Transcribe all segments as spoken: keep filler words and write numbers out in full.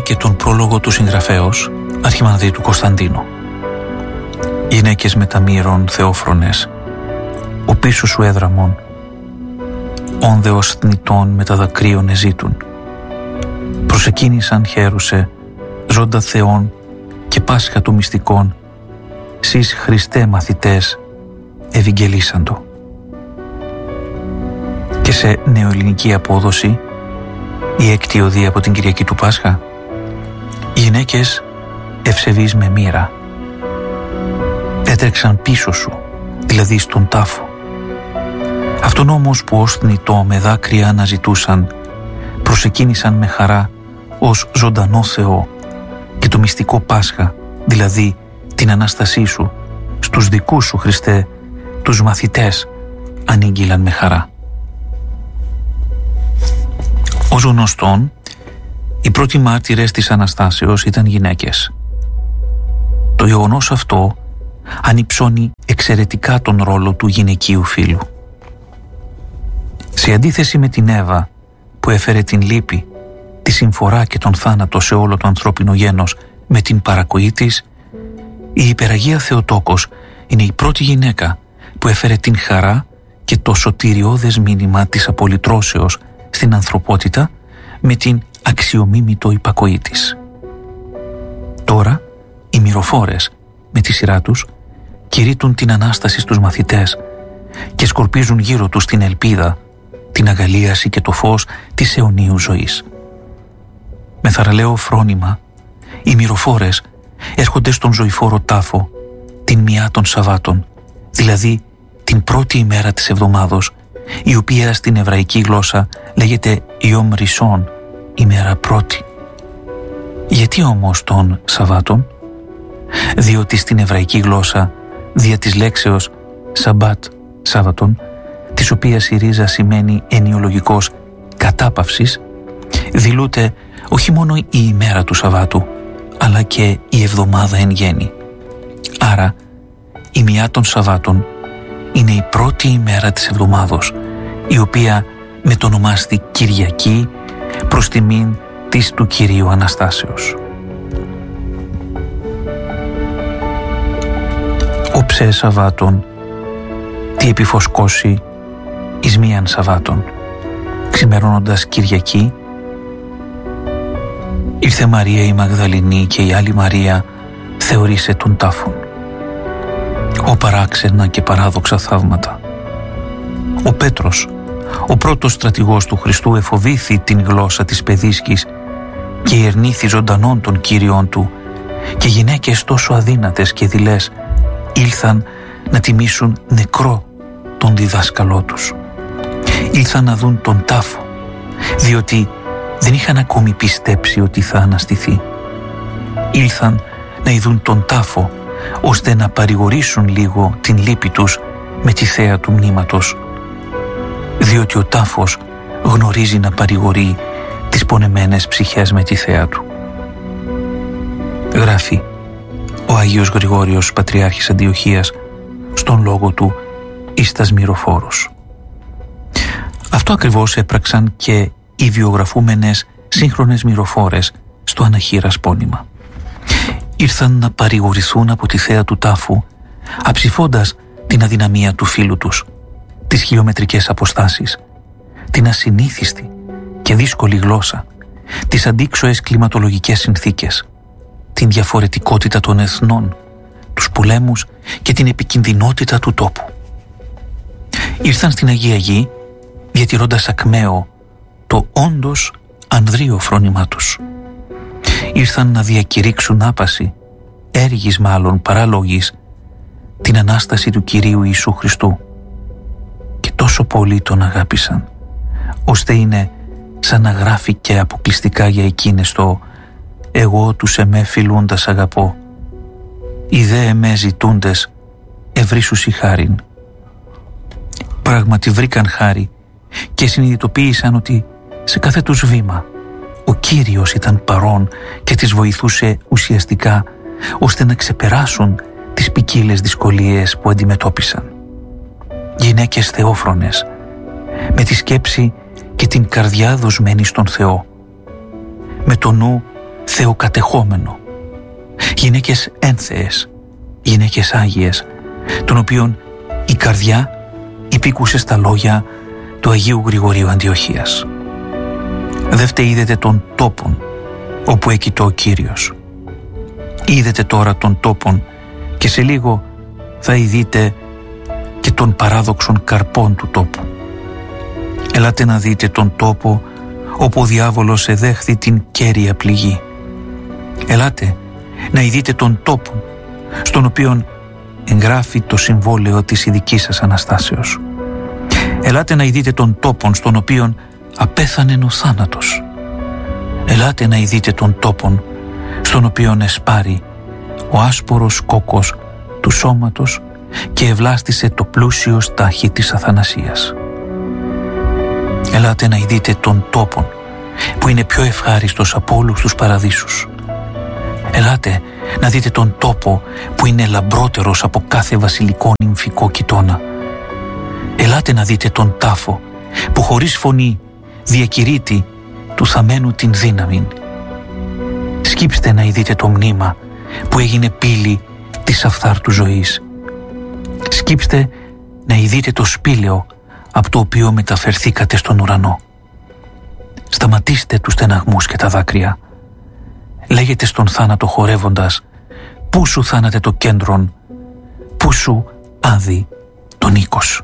και τον πρόλογο του συγγραφέως Αρχιμανδρίτου Κωνσταντίνου. Γυναίκες μεταμύρων θεόφρονες, ο πίσω σου έδραμον, όνδεος θνητών με τα δακρύων εζήτουν. Προσεκίνησαν χαίρουσε, ζώντα Θεών και Πάσχα του μυστικών, σεις Χριστέ μαθητές ευηγγελίσαντο. Και σε νεοελληνική απόδοση, η έκτη οδή από την Κυριακή του Πάσχα, γυναίκες ευσεβείς με μοίρα, έτρεξαν πίσω σου, δηλαδή στον τάφο. Αυτόν όμως που ως θνητό με δάκρυα αναζητούσαν, προσεκίνησαν με χαρά ως ζωντανό Θεό και το μυστικό Πάσχα, δηλαδή την Ανάστασή σου, στους δικούς σου Χριστέ, τους μαθητές, ανήγγυλαν με χαρά. Ως γνωστόν, οι πρώτοι μάρτυρες της Αναστάσεως ήταν γυναίκες. Το γεγονός αυτό ανυψώνει εξαιρετικά τον ρόλο του γυναικείου φύλου. Σε αντίθεση με την Εύα που έφερε την λύπη, τη συμφορά και τον θάνατο σε όλο το ανθρώπινο γένος με την παρακοή της, η υπεραγία Θεοτόκος είναι η πρώτη γυναίκα που έφερε την χαρά και το σωτηριώδες μήνυμα της απολυτρώσεως στην ανθρωπότητα με την αξιομίμητο υπακοή της. Τώρα οι μυροφόρες με τη σειρά τους κηρύττουν την Ανάσταση στους μαθητές και σκορπίζουν γύρω τους την ελπίδα, την αγαλίαση και το φως της αιωνίου ζωής. Με θαραλέο φρόνημα, οι μυροφόρες έρχονται στον ζωηφόρο τάφο την μία των Σαββάτων, δηλαδή την πρώτη ημέρα της εβδομάδος, η οποία στην εβραϊκή γλώσσα λέγεται Ιόμ Ρισόν, ημέρα πρώτη. Γιατί όμως των Σαββάτων? Διότι στην εβραϊκή γλώσσα, δια της λέξεως Σαμπάτ, Σάββατον, της οποίας η ρίζα σημαίνει ενιολογικός κατάπαυσης, δηλούται όχι μόνο η ημέρα του Σαββάτου, αλλά και η εβδομάδα εν γέννη. Άρα, η μία των Σαββάτων είναι η πρώτη ημέρα της εβδομάδος, η οποία μετονομάστη Κυριακή προς τιμήν της του Κυρίου Αναστάσεως. Όψε Σαββάτων, τι επιφωσκώσει εις μίαν Σαββάτων, ξημερώνοντας Κυριακή, ήρθε Μαρία η Μαγδαληνή και η άλλη Μαρία θεωρήσε τον τάφον. Ο παράξενα και παράδοξα θαύματα. Ο Πέτρος, ο πρώτος στρατηγός του Χριστού, εφοβήθη την γλώσσα της παιδίσκης και ερνήθη ζωντανών των Κύριων του, και γυναίκες τόσο αδύνατες και δειλές ήλθαν να τιμήσουν νεκρό τον διδάσκαλό τους. Ήλθαν να δουν τον τάφο, διότι δεν είχαν ακόμη πιστέψει ότι θα αναστηθεί. Ήλθαν να ειδούν τον τάφο, ώστε να παρηγορήσουν λίγο την λύπη τους με τη θέα του μνήματος, διότι ο τάφος γνωρίζει να παρηγορεί τις πονεμένες ψυχές με τη θέα του. Γράφει ο Άγιος Γρηγόριος Πατριάρχης Αντιοχίας στον λόγο του εις τας μυροφόρους. Αυτό ακριβώς έπραξαν και οι βιογραφούμενες σύγχρονες μυροφόρες στο αναχείρας πόνημα. Ήρθαν να παρηγορηθούν από τη θέα του τάφου, αψηφώντας την αδυναμία του φίλου τους, τις χιλιομετρικές αποστάσεις, την ασυνήθιστη και δύσκολη γλώσσα, τις αντίξωες κλιματολογικές συνθήκες, την διαφορετικότητα των εθνών, τους πολέμους και την επικινδυνότητα του τόπου. Ήρθαν στην Αγία Γη διατηρώντας ακμαίο το όντως ανδρείο φρόνημά τους. Ήρθαν να διακηρύξουν άπαση, έργης μάλλον παράλογης, την Ανάσταση του Κυρίου Ιησού Χριστού, και τόσο πολύ τον αγάπησαν, ώστε είναι σαν να γράφει και αποκλειστικά για εκείνες το «Εγώ τους εμέ φιλούντας αγαπώ, οι δε εμέ ζητούντες ευρύσουσι χάριν». Πράγματι βρήκαν χάρη και συνειδητοποίησαν ότι σε κάθε τους βήμα ο Κύριος ήταν παρόν και τις βοηθούσε ουσιαστικά, ώστε να ξεπεράσουν τις ποικίλες δυσκολίες που αντιμετώπισαν. Γυναίκες θεόφρονες, με τη σκέψη και την καρδιά δοσμένη στον Θεό, με το νου θεοκατεχόμενο, γυναίκες ένθεες, γυναίκες άγιες, των οποίων η καρδιά υπήκουσε στα λόγια του Αγίου Γρηγορίου Αντιοχίας. Δεύτε είδετε τον τόπον όπου έκειτο ο Κύριος. Είδετε τώρα τον τόπον και σε λίγο θα ειδείτε και των παράδοξων καρπών του τόπου. Ελάτε να δείτε τον τόπο όπου ο διάβολος εδέχθη την κέρια πληγή. Ελάτε να ειδείτε τον τόπο στον οποίον εγγράφει το συμβόλαιο της ειδικής σας Αναστάσεως. Ελάτε να ειδείτε τον τόπον στον οποίον απέθανε ο θάνατος. Ελάτε να ειδείτε τον τόπον στον οποίον εσπάρει ο άσπορος κόκκος του σώματος και ευλάστησε το πλούσιο στάχι της αθανασίας. Ελάτε να ειδείτε τον τόπον που είναι πιο ευχάριστος από όλους τους παραδείσους. Ελάτε να δείτε τον τόπο που είναι λαμπρότερος από κάθε βασιλικό νυμφικό κοιτώνα. Ελάτε να δείτε τον τάφο που χωρίς φωνή διακηρύττει του θαμένου την δύναμη. Σκύψτε να ειδείτε το μνήμα που έγινε πύλη της αφθάρτου ζωής. Σκύψτε να ειδείτε το σπήλαιο από το οποίο μεταφερθήκατε στον ουρανό. Σταματήστε τους στεναγμούς και τα δάκρυα. Λέγετε στον θάνατο χορεύοντας, πού σου θάνατε το κέντρον, πού σου άδει τον οίκος.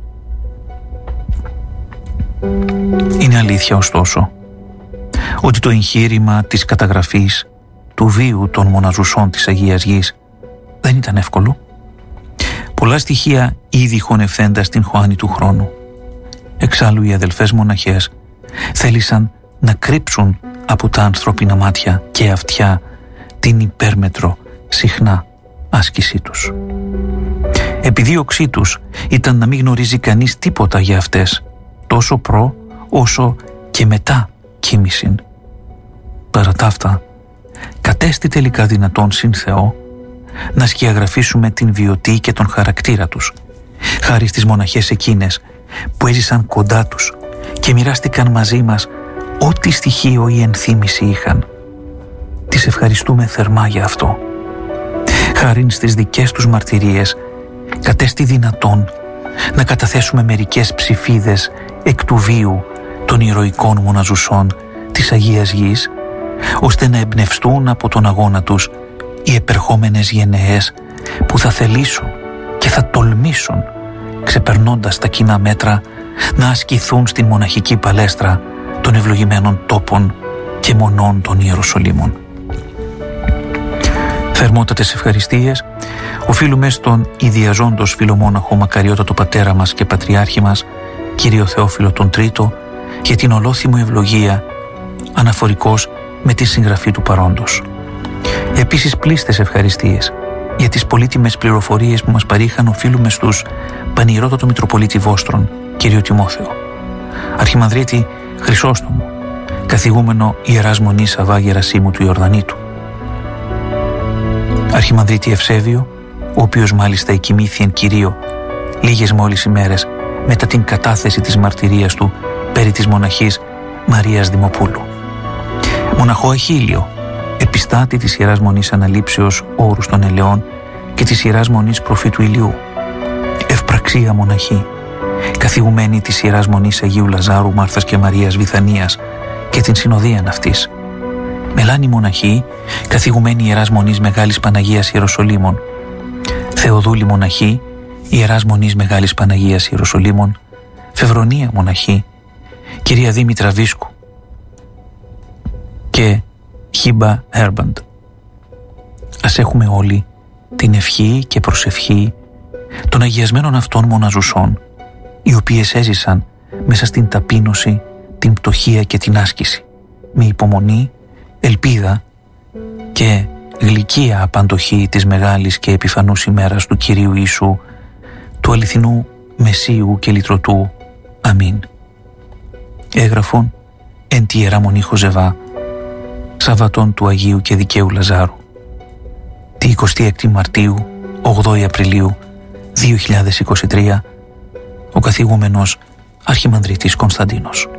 Είναι αλήθεια ωστόσο ότι το εγχείρημα της καταγραφής του βίου των μοναζουσών της Αγίας Γης δεν ήταν εύκολο. Πολλά στοιχεία ήδη χωνευθέντα στην χωάνη του χρόνου. Εξάλλου οι αδελφές μοναχές θέλησαν να κρύψουν από τα ανθρώπινα μάτια και αυτιά την υπέρμετρο συχνά άσκησή τους. Επιδίωξή τους ήταν να μην γνωρίζει κανείς τίποτα για αυτές, τόσο προ όσο και μετά κοίμησιν. Παρά τα αυτά, κατέστη τελικά δυνατόν συν Θεό να σκιαγραφίσουμε την βιωτή και τον χαρακτήρα τους, χάρη στις μοναχές εκείνες που έζησαν κοντά τους και μοιράστηκαν μαζί μας ό,τι στοιχείο ή ενθύμηση είχαν. Τις ευχαριστούμε θερμά για αυτό. Χάριν στις δικές τους μαρτυρίες κατέστη δυνατόν να καταθέσουμε μερικές ψηφίδες εκ του βίου των ηρωικών μοναζουσών της Αγίας Γης, ώστε να εμπνευστούν από τον αγώνα τους οι επερχόμενες γενναίες που θα θελήσουν και θα τολμήσουν, ξεπερνώντας τα κοινά μέτρα, να ασκηθούν στην μοναχική παλέστρα των ευλογημένων τόπων και μονών των Ιεροσολύμων. Θερμότατες ευχαριστίες οφείλουμε στον ιδιαζόντος φιλομόναχο μακαριότατο πατέρα μας και πατριάρχη μας, Κύριο Θεόφιλο τον Τρίτο, για την ολόθυμο ευλογία αναφορικώς με τη συγγραφή του παρόντος. Επίσης πλήστες ευχαριστίες για τις πολύτιμες πληροφορίες που μας παρήχαν οφείλουμε στους Πανηρότατο Μητροπολίτη Βόστρων, Κύριο Τιμόθεο, Αρχιμανδρίτη Χρυσόστομο, καθηγούμενο Ιεράς Μονής Αβά Γερασίμου του Ιορδανήτου, Αρχιμανδρίτη Ευσέβιο, ο οποίος μάλιστα εκοιμήθη εν Κυρίω λίγες μόλις ημέρες μετά την κατάθεση της μαρτυρίας του περί της μοναχής Μαρίας Δημοπούλου, μοναχό Αχίλιο, επιστάτη της Ιεράς Μονής Αναλήψεως Όρους των Ελαιών και της Ιεράς Μονής Προφήτου Ηλιού, ευπραξία μοναχή, καθηγουμένη της Ιεράς Μονής Αγίου Λαζάρου Μάρθας και Μαρίας Βηθανίας και την συνοδίαν αυτής, μελάνη μοναχή, καθηγουμένη Ιεράς Μονής Μεγάλης Παναγίας Ιεροσολύμων, Θεοδούλη μοναχή, Ιεράς Μονής Μεγάλης Παναγίας Ιεροσολύμων, Φευρονία μοναχή, Κυρία Δήμητρα Βίσκου και Χίμπα Έρμπαντ. Ας έχουμε όλοι την ευχή και προσευχή των αγιασμένων αυτών μοναζουσών, οι οποίες έζησαν μέσα στην ταπείνωση, την πτωχία και την άσκηση, με υπομονή, ελπίδα και γλυκία απαντοχή της μεγάλης και επιφανούς ημέρας του Κυρίου Ιησού, του αληθινού Μεσσίου και Λυτρωτού. Αμήν. Έγραφον εν τη Ιερά Μονή Χοζεβά, Σαββατών του Αγίου και Δικαίου Λαζάρου, τη εικοστή έκτη Μαρτίου, ογδόη Απριλίου δύο χιλιάδες είκοσι τρία, ο καθηγούμενος Αρχιμανδρίτης Κωνσταντίνος.